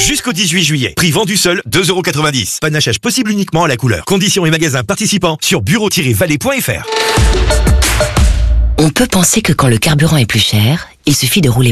Jusqu'au 18 juillet. Prix vendu seul, 2,90 €. Panachage possible uniquement à la couleur. Conditions et magasins participants sur bureau-vallée.fr. On peut penser que quand le carburant est plus cher, il suffit de rouler